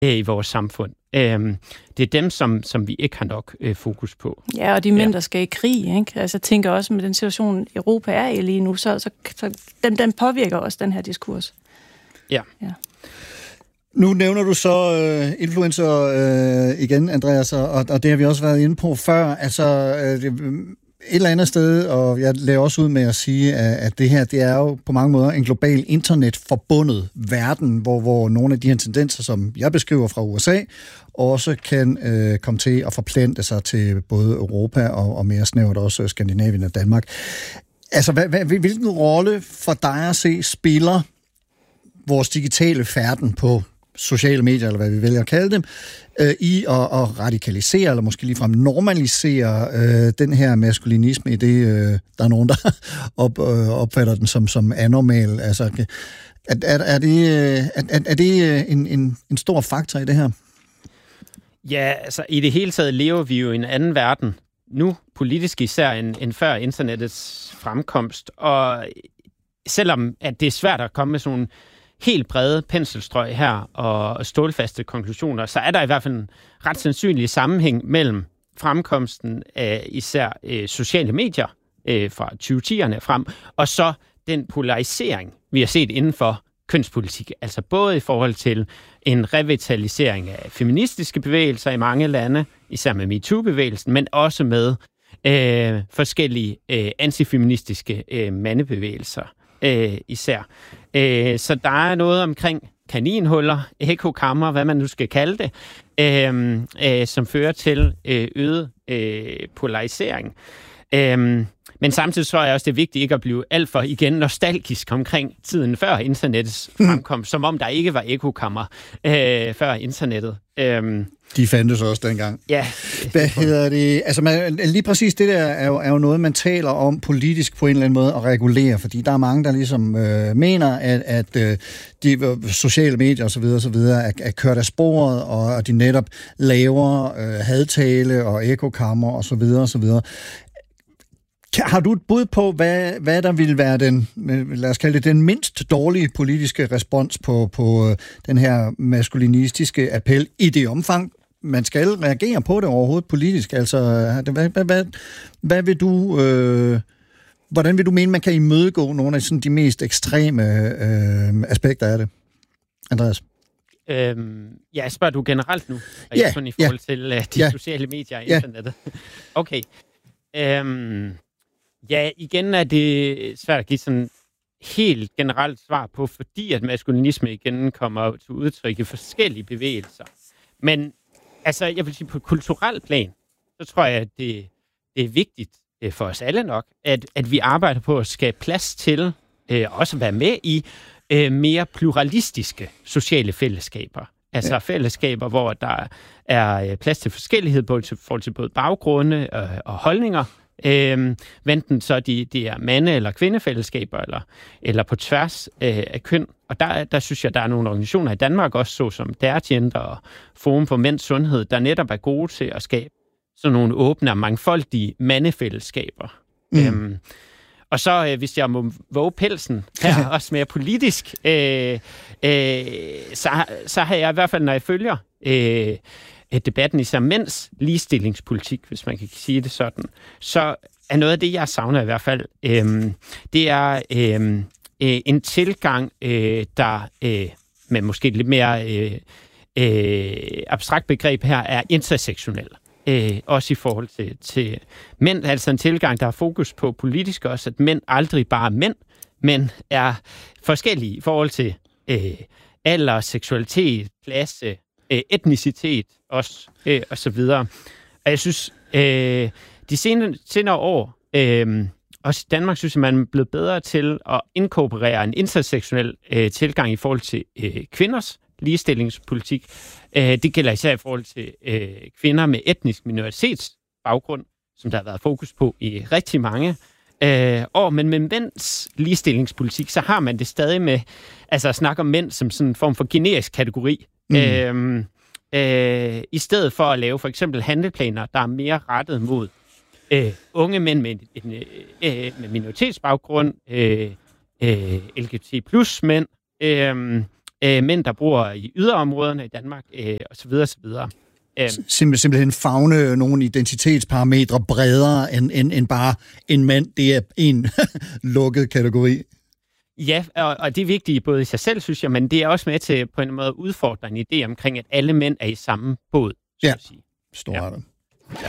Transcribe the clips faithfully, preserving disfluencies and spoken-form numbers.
øh, i vores samfund. Øh, det er dem, som, som vi ikke har nok øh, fokus på. Ja, og de mænd, ja. der skal i krig, ikke? Altså, jeg tænker også med den situation, Europa er i lige nu, så, så, så den, den påvirker også den her diskurs. Ja. ja. Nu nævner du så øh, influencer øh, igen, Andreas, og, og det har vi også været inde på før. Altså, øh, et eller andet sted, og jeg lader også ud med at sige, at, at det her, det er jo på mange måder en global internetforbundet verden, hvor, hvor nogle af de her tendenser, som jeg beskriver fra U S A, også kan øh, komme til at forplante sig til både Europa og, og mere snævert også Skandinavien og Danmark. Altså, hvad, hvad, hvilken rolle for dig at se spiller vores digitale færden på sociale medier, eller hvad vi vælger at kalde dem, øh, i at, at radikalisere, eller måske ligefrem normalisere øh, den her maskulinisme i det, øh, der er nogen, der op, øh, opfatter den som, som anormal. Altså, er, er, er det, er, er det en, en, en stor faktor i det her? Ja, altså i det hele taget lever vi jo i en anden verden nu, politisk især, end, end før internettets fremkomst, og selvom at det er svært at komme med sådan helt brede penselstrøg her og stålfaste konklusioner, så er der i hvert fald en ret sandsynlig sammenhæng mellem fremkomsten af især øh, sociale medier øh, fra tyve tierne frem, og så den polarisering, vi har set inden for kønspolitik. Altså både i forhold til en revitalisering af feministiske bevægelser i mange lande, især med MeToo-bevægelsen, men også med øh, forskellige øh, antifeministiske øh, mandebevægelser. Øh, især. Øh, så der er noget omkring kaninhuller, ekokammer, hvad man nu skal kalde det, øh, øh, som fører til øh, øget øh, polarisering. Øh, men samtidig så er også det vigtigt ikke at blive alt for igen nostalgisk omkring tiden før internettets fremkomst, som om der ikke var ekokammer øh, før internettet. Øh, De fandtes også dengang. Ja. Hvad hedder det? Altså, man, lige præcis det der er jo, er jo noget, man taler om politisk på en eller anden måde at regulere, fordi der er mange, der ligesom øh, mener, at, at øh, de sociale medier osv. osv. er, er kørt af sporet, og at de netop laver øh, hadtale og ekokammer osv. osv. Har du et bud på, hvad, hvad der ville være den, lad os kalde det, den mindst dårlige politiske respons på, på den her maskulinistiske appel i det omfang, man skal reagere på det overhovedet politisk? Altså, hvad, hvad, hvad, hvad vil du, øh, hvordan vil du mene, man kan imødegå nogle af sådan de mest ekstreme øh, aspekter af det? Andreas? Øhm, ja, spørger du generelt nu? Og ja, ikke kun i forhold ja, til uh, de ja, sociale medier og ja. internettet. Okay. Øhm, ja, igen er det svært at give sådan helt generelt svar på, fordi at maskulinisme igen kommer til udtryk i forskellige bevægelser. Men altså, jeg vil sige, på kulturel plan, så tror jeg, at det, det er vigtigt øh, for os alle nok, at, at vi arbejder på at skabe plads til øh, også at være med i øh, mere pluralistiske sociale fællesskaber. Altså ja. fællesskaber, hvor der er plads til forskellighed, både til forhold til både baggrunde øh, og holdninger. Øh, enten så de, de er mande- eller kvindefællesskaber, eller, eller på tværs øh, af køn. Og der, der synes jeg, der er nogle organisationer i Danmark, også såsom Dergender og Forum for Mænds Sundhed, der netop er gode til at skabe sådan nogle åbne og mangfoldige mandefællesskaber. Mm. Øhm, og så, øh, hvis jeg må våge pelsen her, også mere politisk, øh, øh, så, så har jeg i hvert fald, når jeg følger øh, debatten især mænds ligestillingspolitik, hvis man kan sige det sådan, så er noget af det, jeg savner i hvert fald, øh, det er øh, en tilgang, øh, der øh, med måske lidt mere øh, øh, abstrakt begreb her, er intersektionel. Øh, også i forhold til, til mænd, altså en tilgang, der har fokus på politisk også, at mænd aldrig bare er mænd, men er forskellige i forhold til øh, alder, seksualitet, klasse, øh, etnicitet også, øh, og så videre. Og jeg synes, øh, de senere, senere år, øh, også i Danmark, synes jeg, man er blevet bedre til at inkorporere en intersektionel øh, tilgang i forhold til øh, kvinders ligestillingspolitik. Øh, det gælder især i forhold til øh, kvinder med etnisk minoritetsbaggrund, som der har været fokus på i rigtig mange øh, år. Men med mænds ligestillingspolitik, så har man det stadig med altså at snakke om mænd som sådan en form for generisk kategori. Mm. Øh, øh, I stedet for at lave for eksempel handleplaner, der er mere rettet mod øh, unge mænd med, en, øh, med minoritetsbaggrund, øh, øh, L G B T plus mænd, øh, øh, mænd, der bor i yderområderne i Danmark, øh, osv. osv. Øh. Simp- simpelthen favne nogle identitetsparametre bredere end, end, end bare en mand. Det er en lukket kategori. Ja, og, og det er vigtigt både i sig selv, synes jeg, men det er også med til på en måde at udfordre en idé omkring, at alle mænd er i samme båd, så ja. at sige. Står ja. der. Ja.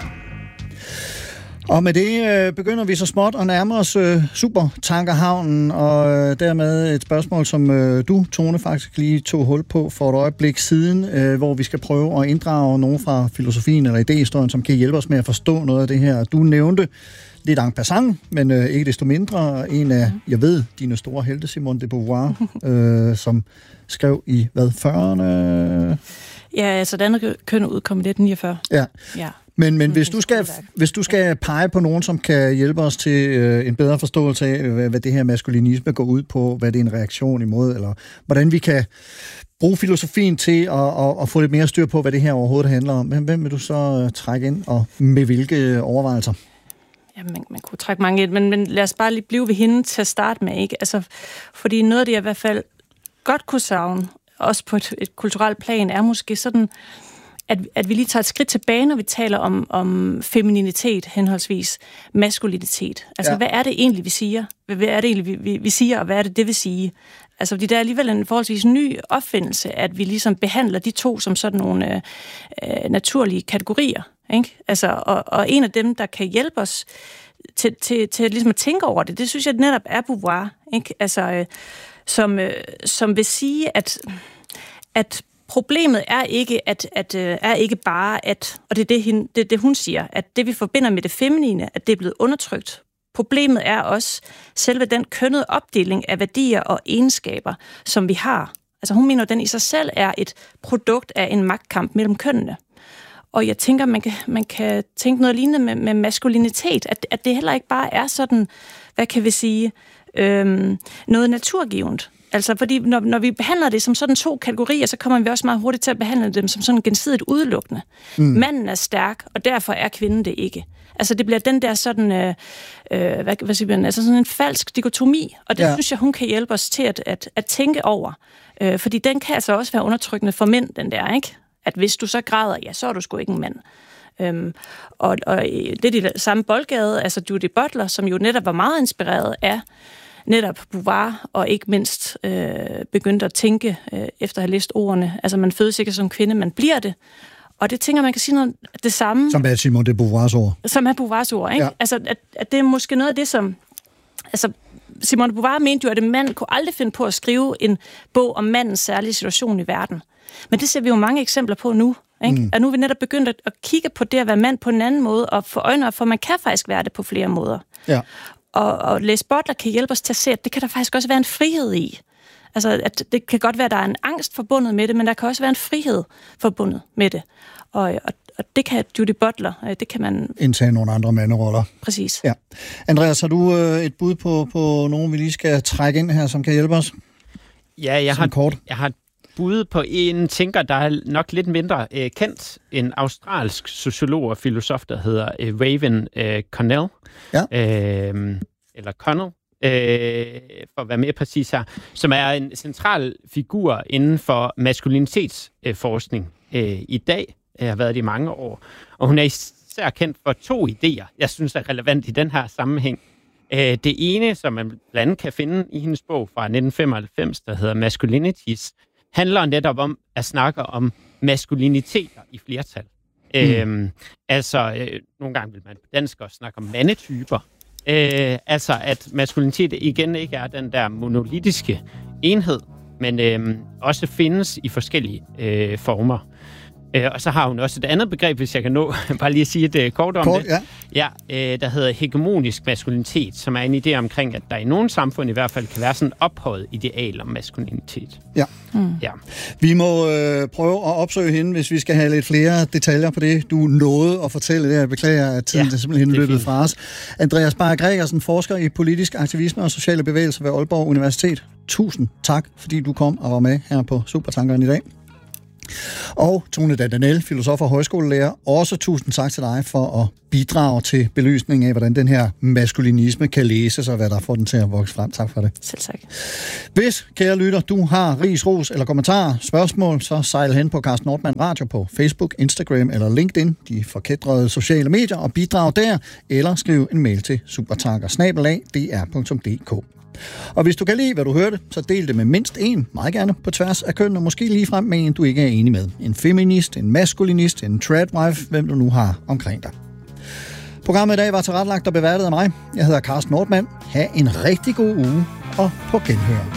Og med det øh, begynder vi så småt at nærme os øh, supertankerhavnen, og øh, dermed et spørgsmål, som øh, du, Tone, faktisk lige tog hul på for et øjeblik siden, øh, hvor vi skal prøve at inddrage nogen fra filosofien eller idéhistorien, som kan hjælpe os med at forstå noget af det her. Du nævnte lidt en passant, men øh, ikke desto mindre en af, jeg ved, dine store helte, Simone de Beauvoir, øh, som skrev i, hvad, fyrrerne? Ja, altså, det andet køn udkom i nitten niogfyrre. Ja. Ja. Men, men hvis, du skal, hvis du skal pege på nogen, som kan hjælpe os til øh, en bedre forståelse af, hvad, hvad det her maskulinisme går ud på, hvad det er en reaktion imod, eller hvordan vi kan bruge filosofien til at, at, at få lidt mere styr på, hvad det her overhovedet handler om. Hvem, hvem vil du så uh, trække ind, og med hvilke overvejelser? Ja, man, man kunne trække mange ind, men, men lad os bare lige blive ved hende til at starte med, ikke? Altså, fordi noget af det, jeg i hvert fald godt kunne savne, også på et, et kulturelt plan, er måske sådan, at, at vi lige tager et skridt tilbage, når vi taler om, om femininitet, henholdsvis maskulinitet. Altså, ja. Hvad er det egentlig, vi siger? Hvad er det egentlig, vi, vi, vi siger, og hvad er det, det vil sige? Altså, fordi der er alligevel en forholdsvis ny opfindelse, at vi ligesom behandler de to som sådan nogle øh, øh, naturlige kategorier, ikke? Altså, og, og en af dem, der kan hjælpe os til, til, til ligesom at tænke over det, det synes jeg netop er Beauvoir, ikke? Altså, øh, som, øh, som vil sige, at, at problemet er ikke, at, at, øh, er ikke bare, at, og det er det, hende, det, det, hun siger, at det, vi forbinder med det feminine, at det er blevet undertrykt. Problemet er også selve den kønnede opdeling af værdier og egenskaber, som vi har. Altså hun mener, at den i sig selv er et produkt af en magtkamp mellem kønnene. Og jeg tænker, man kan, man kan tænke noget lignende med, med maskulinitet, at, at det heller ikke bare er sådan, hvad kan vi sige, øhm, noget naturgivent. Altså, fordi når, når vi behandler det som sådan to kategorier, så kommer vi også meget hurtigt til at behandle dem som sådan gensidigt udelukkende. Mm. Manden er stærk, og derfor er kvinden det ikke. Altså, det bliver den der sådan, øh, øh, hvad, hvad siger man, altså sådan en falsk dikotomi, og det ja. synes jeg, hun kan hjælpe os til at, at, at tænke over. Øh, fordi den kan altså også være undertrykkende for mænd, den der, ikke? At hvis du så græder, ja, så er du sgu ikke en mand. Øhm, og, og det er de samme boldgade, altså Judith Butler, som jo netop var meget inspireret af netop Beauvoir, og ikke mindst øh, begyndte at tænke, øh, efter at have læst ordene. Altså, man fødes ikke som kvinde, man bliver det. Og det tænker man kan sige noget det samme. Som er Simone de Beauvoirs ord. Som er Beauvoirs ord, ikke? Ja. Altså, at, at det er måske noget af det, som... Altså, Simone de Beauvoir mente jo, at en mand kunne aldrig finde på at skrive en bog om mandens særlige situation i verden. Men det ser vi jo mange eksempler på nu. Ikke? Mm. At nu er vi netop begyndt at, at kigge på det at være mand på en anden måde, og få øjnene op, for man kan faktisk være det på flere måder. Ja. Og, og Les Butler kan hjælpe os til at se, at det kan der faktisk også være en frihed i. Altså, at det kan godt være, at der er en angst forbundet med det, men der kan også være en frihed forbundet med det. Og, og, og det kan Judith Butler, det kan man... indtage nogle andre manderoller. Præcis. Ja. Andreas, har du øh, et bud på, på nogen, vi lige skal trække ind her, som kan hjælpe os? Ja, jeg har, kort. jeg har bud på en tænker, der er nok lidt mindre øh, kendt. En australsk sociolog og filosof, der hedder øh, Raven øh, Connell. Ja. Øh, eller Connell, øh, for at være mere præcis her. Som er en central figur inden for maskulinitetsforskning øh, i dag. Jeg har været det i mange år. Og hun er især kendt for to idéer, jeg synes er relevant i den her sammenhæng. Øh, det ene, som man blandt andet kan finde i hendes bog fra nitten femoghalvfems, der hedder Masculinities, handler netop om at snakke om maskuliniteter i flertal. Mm. Øhm, altså, øh, nogle gange vil man på dansk også snakke om mandetyper. Øh, altså, at maskulinitet igen ikke er den der monolitiske enhed, men øh, også findes i forskellige øh, former. Øh, og så har hun også et andet begreb, hvis jeg kan nå bare lige at sige et uh, kort om kort, det. Ja. Ja, øh, der hedder hegemonisk maskulinitet, som er en idé omkring, at der i nogle samfund i hvert fald kan være sådan ophøjet ideal om maskulinitet. Ja. Mm. Ja. Vi må øh, prøve at opsøge hende, hvis vi skal have lidt flere detaljer på det, du nåede at fortælle. Det jeg beklager, at tiden ja, er simpelthen er løbet fra os. Andreas Bayer Gregersen, forsker i politisk aktivisme og sociale bevægelser ved Aalborg Universitet. Tusind tak, fordi du kom og var med her på Supertankeren i dag. Og Tone Dandanel, filosof og højskolelærer, også tusind tak til dig for at bidrage til belysning af, hvordan den her maskulinisme kan læses, og hvad der får den til at vokse frem. Tak for det. Selv tak. Hvis, kære lytter, du har ris, ros eller kommentarer, spørgsmål, så sejl hen på Carsten Nordmann Radio på Facebook, Instagram eller LinkedIn, de forkædrede sociale medier, og bidrag der, eller skriv en mail til supertanker snabel-a d r punktum d k. Og hvis du kan lide, hvad du hørte, så del det med mindst en, meget gerne på tværs af køn, og måske lige frem med en, du ikke er enig med. En feminist, en maskulinist, en tradwife, hvem du nu har omkring dig. Programmet i dag var tilrettelagt og beværtet af mig. Jeg hedder Carsten Nordmann. Ha' en rigtig god uge, og på genhør.